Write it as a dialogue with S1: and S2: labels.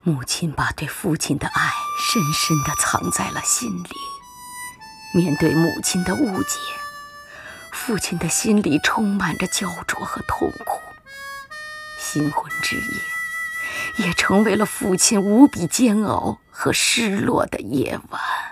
S1: 母亲把对父亲的爱深深地藏在了心里。面对母亲的误解，父亲的心里充满着焦灼和痛苦。新婚之夜也成为了父亲无比煎熬和失落的夜晚。